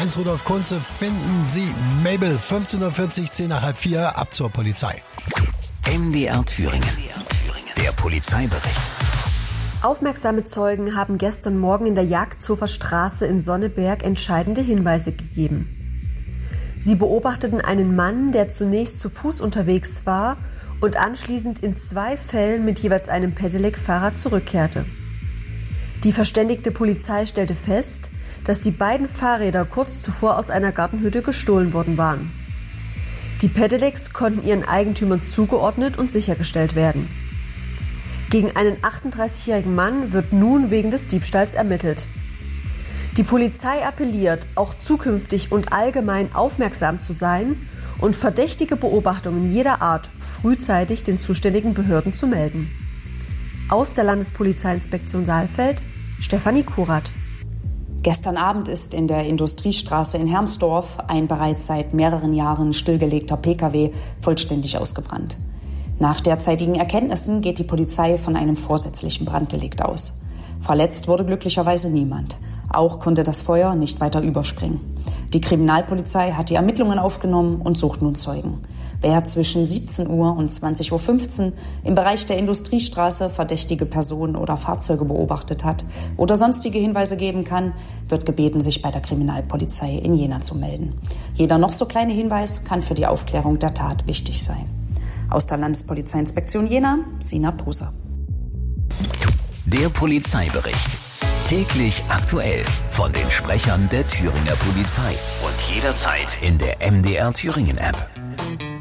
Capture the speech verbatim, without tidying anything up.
eins Rudolf Kunze finden Sie Mabel, fünfzehn Uhr vierzig, zehn nach halb vier, ab zur Polizei. M D R Thüringen. Der Polizeibericht. Aufmerksame Zeugen haben gestern Morgen in der Jagdzofer Straße in Sonneberg entscheidende Hinweise gegeben. Sie beobachteten einen Mann, der zunächst zu Fuß unterwegs war und anschließend in zwei Fällen mit jeweils einem Pedelec-Fahrrad zurückkehrte. Die verständigte Polizei stellte fest, dass die beiden Fahrräder kurz zuvor aus einer Gartenhütte gestohlen worden waren. Die Pedelecs konnten ihren Eigentümern zugeordnet und sichergestellt werden. Gegen einen achtunddreißigjährigen Mann wird nun wegen des Diebstahls ermittelt. Die Polizei appelliert, auch zukünftig und allgemein aufmerksam zu sein und verdächtige Beobachtungen jeder Art frühzeitig den zuständigen Behörden zu melden. Aus der Landespolizeiinspektion Saalfeld, Stefanie Kurat. Gestern Abend ist in der Industriestraße in Hermsdorf ein bereits seit mehreren Jahren stillgelegter P K W vollständig ausgebrannt. Nach derzeitigen Erkenntnissen geht die Polizei von einem vorsätzlichen Branddelikt aus. Verletzt wurde glücklicherweise niemand. Auch konnte das Feuer nicht weiter überspringen. Die Kriminalpolizei hat die Ermittlungen aufgenommen und sucht nun Zeugen. Wer zwischen siebzehn Uhr und zwanzig Uhr fünfzehn im Bereich der Industriestraße verdächtige Personen oder Fahrzeuge beobachtet hat oder sonstige Hinweise geben kann, wird gebeten, sich bei der Kriminalpolizei in Jena zu melden. Jeder noch so kleine Hinweis kann für die Aufklärung der Tat wichtig sein. Aus der Landespolizeiinspektion Jena, Sina Poser. Der Polizeibericht. Täglich aktuell von den Sprechern der Thüringer Polizei und jederzeit in der M D R Thüringen App.